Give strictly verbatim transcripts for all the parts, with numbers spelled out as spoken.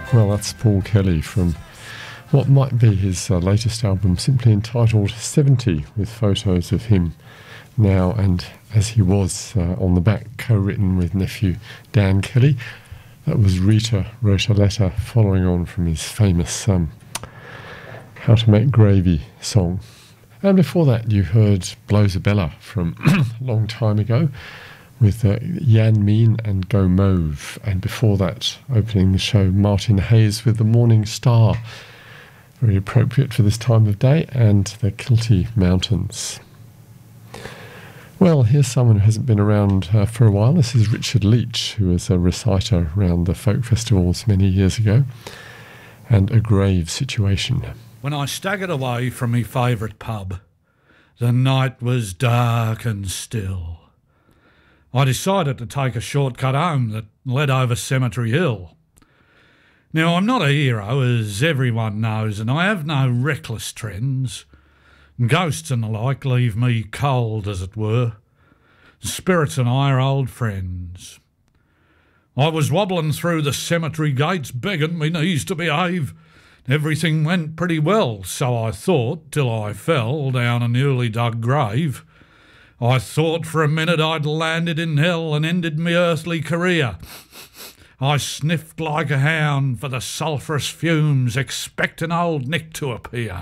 Well, that's Paul Kelly from what might be his uh, latest album, simply entitled seventy, with photos of him now and as he was uh, on the back, co-written with nephew Dan Kelly. That was Rita Wrote a Letter, following on from his famous um, How to Make Gravy song. And before that, you heard Blows a Bella from a long time ago, with uh, Yan Min and Go Mauve. And before that, opening the show, Martin Hayes with The Morning Star, very appropriate for this time of day, and the Kilty Mountains. Well, here's someone who hasn't been around uh, for a while. This is Richard Leach, who was a reciter around the folk festivals many years ago, and A Grave Situation. When I staggered away from me favourite pub, the night was dark and still. I decided to take a shortcut home that led over Cemetery Hill. Now, I'm not a hero, as everyone knows, and I have no reckless trends. Ghosts and the like leave me cold, as it were. Spirits and I are old friends. I was wobbling through the cemetery gates, begging me knees to behave. Everything went pretty well, so I thought, till I fell down a newly dug grave. I thought for a minute I'd landed in hell and ended me earthly career. I sniffed like a hound for the sulphurous fumes, expecting old Nick to appear.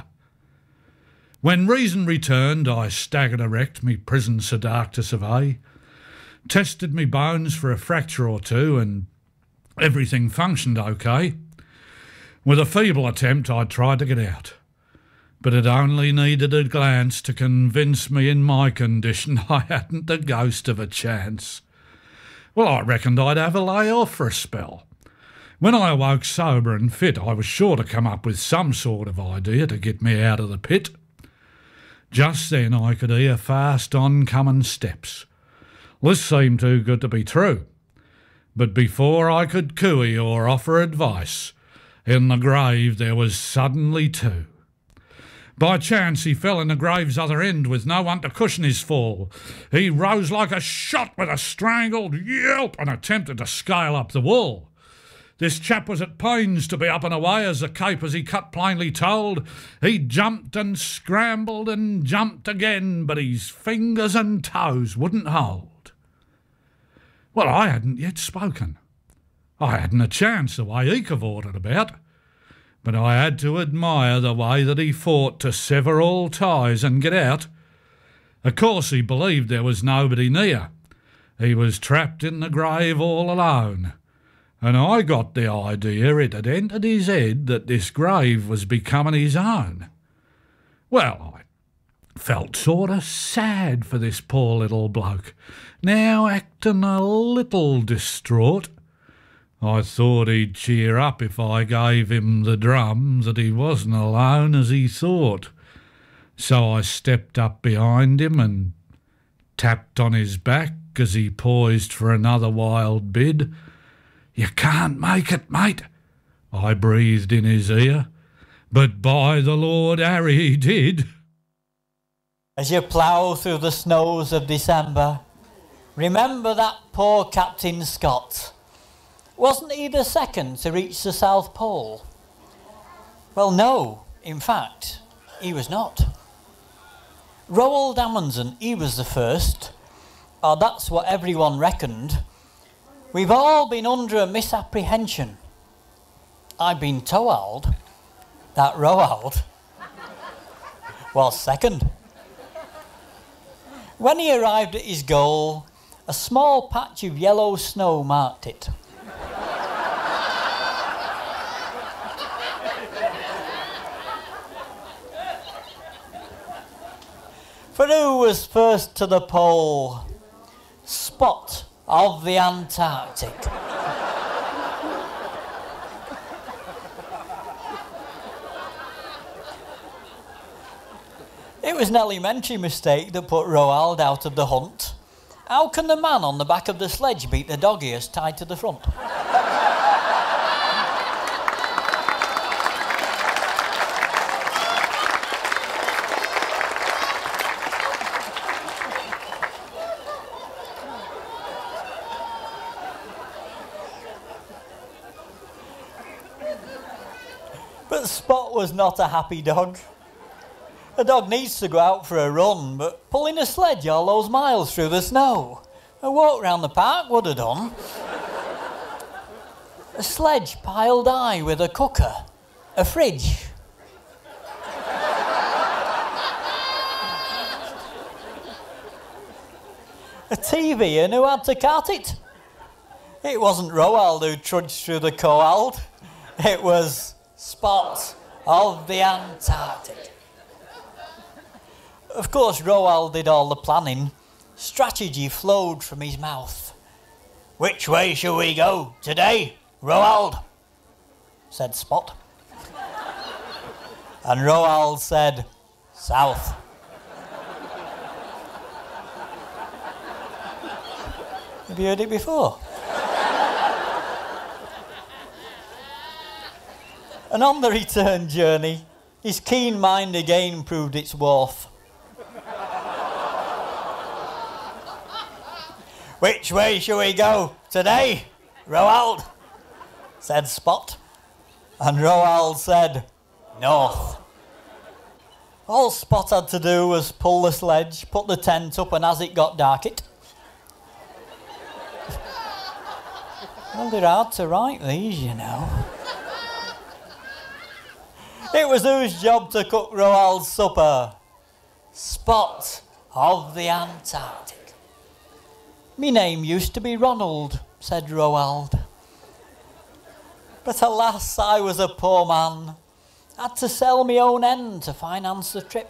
When reason returned, I staggered erect, me prison so dark to survey, tested me bones for a fracture or two, and everything functioned okay. With a feeble attempt, I tried to get out, but it only needed a glance to convince me in my condition I hadn't the ghost of a chance. Well, I reckoned I'd have a lay off for a spell. When I awoke sober and fit, I was sure to come up with some sort of idea to get me out of the pit. Just then I could hear fast oncoming steps. This seemed too good to be true. But before I could cooey or offer advice, in the grave there was suddenly two. By chance he fell in the grave's other end with no one to cushion his fall. He rose like a shot with a strangled yelp and attempted to scale up the wall. This chap was at pains to be up and away, as the capers he cut plainly told. He jumped and scrambled and jumped again, but his fingers and toes wouldn't hold. Well, I hadn't yet spoken. I hadn't a chance the way he cavorted about. But I had to admire the way that he fought to sever all ties and get out. Of course he believed there was nobody near. He was trapped in the grave all alone. And I got the idea it had entered his head that this grave was becoming his own. Well, I felt sort of sad for this poor little bloke, now acting a little distraught. I thought he'd cheer up if I gave him the drum that he wasn't alone as he thought. So I stepped up behind him and tapped on his back as he poised for another wild bid. "You can't make it, mate," I breathed in his ear, but by the Lord Harry he did. As you plough through the snows of December, remember that poor Captain Scott. Wasn't he the second to reach the South Pole? Well, no, in fact, he was not. Roald Amundsen, he was the first, or that's what everyone reckoned. We've all been under a misapprehension. I've been told that Roald was second. When he arrived at his goal, a small patch of yellow snow marked it. For who was first to the pole? Spot of the Antarctic. It was an elementary mistake that put Roald out of the hunt. How can the man on the back of the sledge beat the dog ears tied to the front? But Spot was not a happy dog. A dog needs to go out for a run, but pulling a sledge all those miles through the snow, a walk round the park would have done. A sledge piled high with a cooker, a fridge. A T V, and who had to cart it? It wasn't Roald who trudged through the cold. It was Spot of the Antarctic. Of course, Roald did all the planning. Strategy flowed from his mouth. "Which way shall we go today, Roald?" said Spot. And Roald said, "South." Have you heard it before? And on the return journey, his keen mind again proved its worth. "Which way shall we go today, Roald?" said Spot. And Roald said, "North." All Spot had to do was pull the sledge, put the tent up, and as it got dark, it... Well, they're hard to write, these, you know. It was whose job to cook Roald's supper? Spot of the Antarctic. "Me name used to be Ronald," said Roald. "But alas, I was a poor man. Had to sell me own end to finance the trip.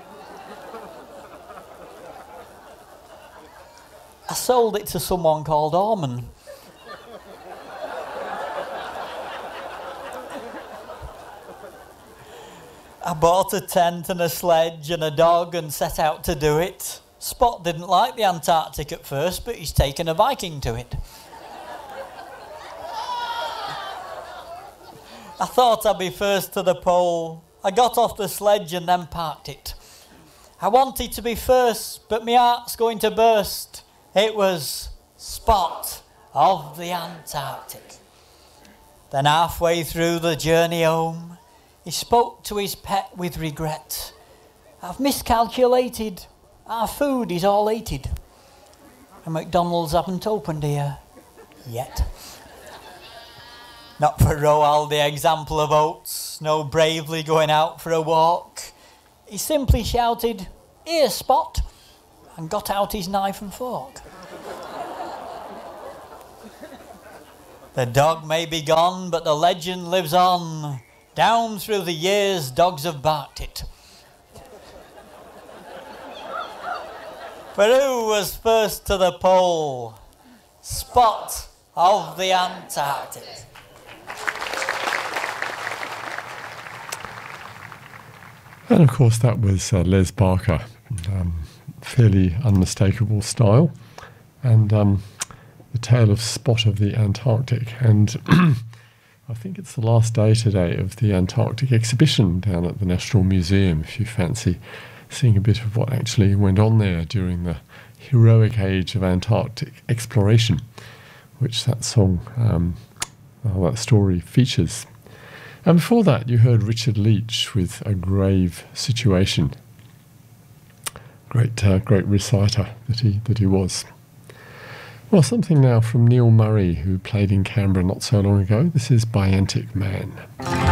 I sold it to someone called Orman. I bought a tent and a sledge and a dog and set out to do it. Spot didn't like the Antarctic at first, but he's taken a Viking to it. I thought I'd be first to the pole. I got off the sledge and then parked it. I wanted to be first, but my heart's going to burst. It was Spot of the Antarctic." Then halfway through the journey home, he spoke to his pet with regret. "I've miscalculated. Our food is all eaten. And McDonald's haven't opened here yet." Not for Roald the example of oats, no bravely going out for a walk. He simply shouted, "Here, Spot," and got out his knife and fork. The dog may be gone, but the legend lives on. Down through the years, dogs have barked it. But who was first to the pole? Spot of the Antarctic. And of course that was uh, Les Barker, um, fairly unmistakable style, and um, the tale of Spot of the Antarctic. And I think it's the last day today of the Antarctic exhibition down at the National Museum, if you fancy seeing a bit of what actually went on there during the heroic age of Antarctic exploration, which that song, um, well, that story features. And before that, you heard Richard Leach with A Grave Situation. Great, uh, great reciter that he that he was. Well, something now from Neil Murray, who played in Canberra not so long ago. This is Biantic Man.